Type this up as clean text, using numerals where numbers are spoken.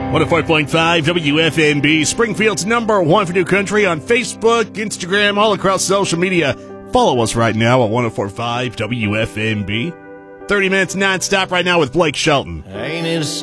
104.5 WFNB, Springfield's number one for new country on Facebook, Instagram, all across social media. Follow us right now at 104.5 WFNB. 30 minutes nonstop right now with Blake Shelton. Ain't it